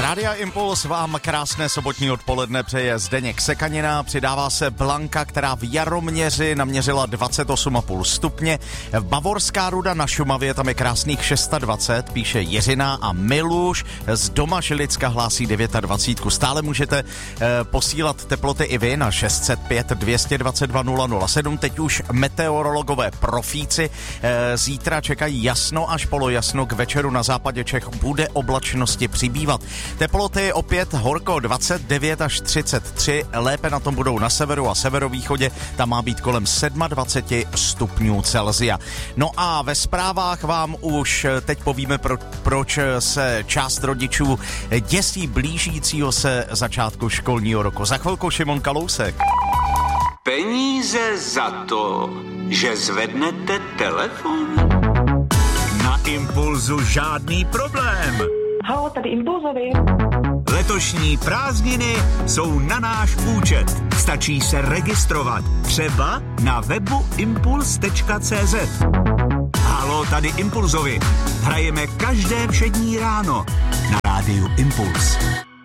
Rádia Impuls vám krásné sobotní odpoledne přeje Zdeněk Sekanina, přidává se Blanka, která v Jaroměři naměřila 28,5 stupně. Bavorská Ruda na Šumavě, tam je krásných 26, píše Jiřina, a Miluš z Domažlicka hlásí 29. Stále můžete posílat teploty i vy na 605 222 007. Teď už meteorologové profíci zítra čekají jasno až polojasno, k večeru na západě Čech bude oblačnosti přibývat. Teploty opět horko 29 až 33, lépe na tom budou na severu a severovýchodě, tam má být kolem 27 stupňů Celsia. No a ve zprávách vám už teď povíme, proč se část rodičů děsí blížícího se začátku školního roku. Za chvilku Šimon Kalousek. Peníze za to, že zvednete telefon? Na Impulzu žádný problém. Halo, tady Impulzovi. Letošní prázdniny jsou na náš účet. Stačí se registrovat. Třeba na webu impuls.cz. Halo, tady Impulzovi. Hrajeme každé všední ráno na rádiu Impuls.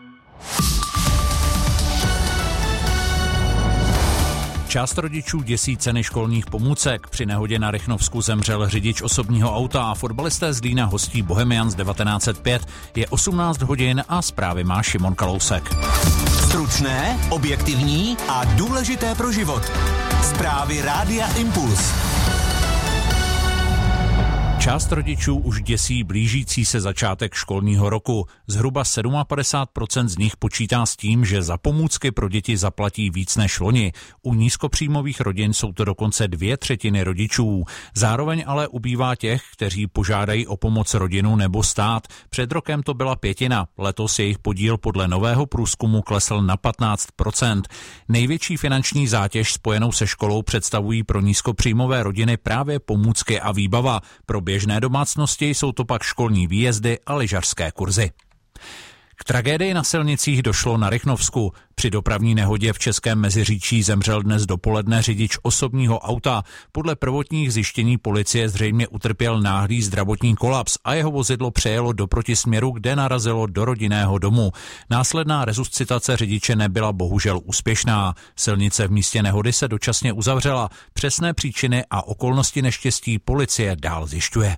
Část rodičů děsí ceny školních pomůcek. Při nehodě na Rychnovsku zemřel řidič osobního auta a fotbalisté z Zlína hostí Bohemians 1905. Je 18 hodin a zprávy má Šimon Kalousek. Stručné, objektivní a důležité pro život. Zprávy Rádia Impuls. Část rodičů už děsí blížící se začátek školního roku. Zhruba 57% z nich počítá s tím, že za pomůcky pro děti zaplatí víc než loni. U nízkopříjmových rodin jsou to dokonce 2/3 rodičů. Zároveň ale ubývá těch, kteří požádají o pomoc rodinu nebo stát. Před rokem to byla 1/5. Letos jejich podíl podle nového průzkumu klesl na 15%. Největší finanční zátěž spojenou se školou představují pro nízkopříjmové rodiny právě pomůcky a výbava. Pro běžné domácnosti jsou to pak školní výjezdy a lyžařské kurzy. K tragédii na silnicích došlo na Rychnovsku. Při dopravní nehodě v Českém Meziříčí zemřel dnes dopoledne řidič osobního auta. Podle prvotních zjištění policie zřejmě utrpěl náhlý zdravotní kolaps a jeho vozidlo přejelo do protisměru, kde narazilo do rodinného domu. Následná resuscitace řidiče nebyla bohužel úspěšná. Silnice v místě nehody se dočasně uzavřela. Přesné příčiny a okolnosti neštěstí policie dál zjišťuje.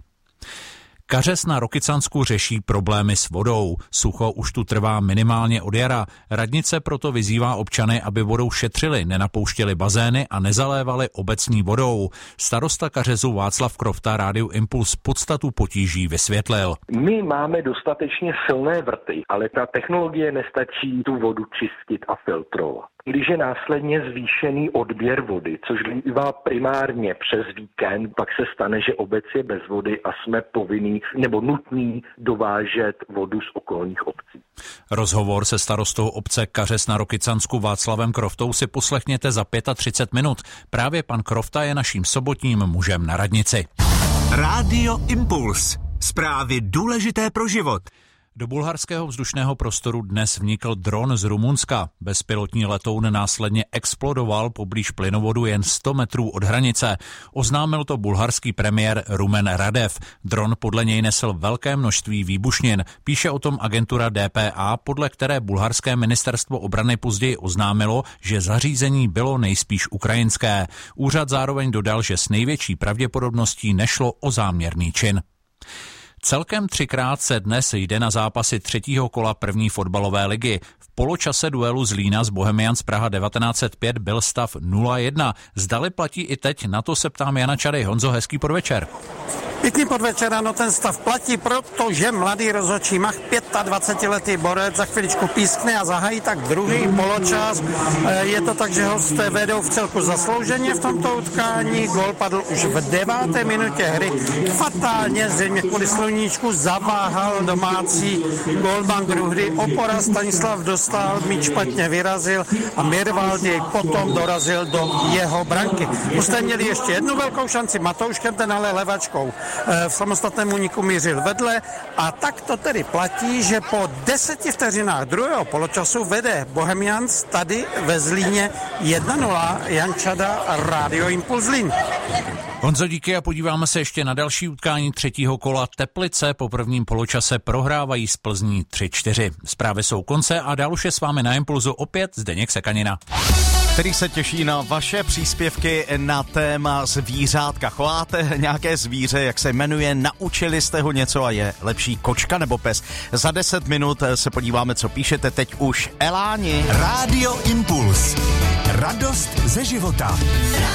Kařez na Rokycansku řeší problémy s vodou. Sucho už tu trvá minimálně od jara. Radnice proto vyzývá občany, aby vodou šetřili, nenapouštěli bazény a nezalévali obecní vodou. Starosta Kařezu Václav Krofta Rádiu Impuls podstatu potíží vysvětlil. My máme dostatečně silné vrty, ale ta technologie nestačí tu vodu čistit a filtrovat. Když je následně zvýšený odběr vody, což bývá primárně přes víkend, pak se stane, že obec je bez vody a jsme povinní nebo nutní dovážet vodu z okolních obcí. Rozhovor se starostou obce Kařez na Rokycansku Václavem Kroftou si poslechněte za 35 minut. Právě pan Krofta je naším sobotním mužem na radnici. Rádio Impuls. Zprávy důležité pro život. Do bulharského vzdušného prostoru dnes vnikl dron z Rumunska. Bezpilotní letoun následně explodoval poblíž plynovodu jen 100 metrů od hranice. Oznámil to bulharský premiér Rumen Radev. Dron podle něj nesl velké množství výbušnin. Píše o tom agentura DPA, podle které bulharské ministerstvo obrany později oznámilo, že zařízení bylo nejspíš ukrajinské. Úřad zároveň dodal, že s největší pravděpodobností nešlo o záměrný čin. Celkem 3krát se dnes jde na zápasy 3. kola první fotbalové ligy. V poločase duelu Zlína z Bohemians Praha 1905 byl stav 0-1. Zdali platí i teď? Na to se ptám Jana Čady. Honzo, hezký podvečer. Pěkný podvečer, ano, ten stav platí, protože mladý rozhodčí Mach, 25letý borec, za chviličku pískne a zahájí tak druhý poločas. Je to tak, že hosté vedou v celku zaslouženě v tomto utkání. Gól padl už v 9. minutě hry. Fatálně, zřejmě kvůli sluníčku, zaváhal domácí gólman hry. Opora Stanislav Dostal, míč špatně vyrazil a Mirvaldi potom dorazil do jeho branky. Hosté měli ještě jednu velkou šanci Matouškem, ten ale levačkou v samostatném úniku mířil vedle a tak to tedy platí, že po 10 vteřinách druhého poločasu vede Bohemians tady ve Zlíně 1-0. Jan Čada, Rádio Impuls Zlín. Honzo, díky a podíváme se ještě na další utkání třetího kola. Teplice po prvním poločase prohrávají z Plzní 3-4. Zprávy jsou konce a dál už je s vámi na Impulzu opět Zdeněk Sekanina, který se těší na vaše příspěvky na téma zvířátka. Chováte nějaké zvíře, jak se jmenuje, naučili jste ho něco a je lepší kočka nebo pes? Za 10 minut se podíváme, co píšete teď už. Eláni. Rádio Impuls. Radost ze života.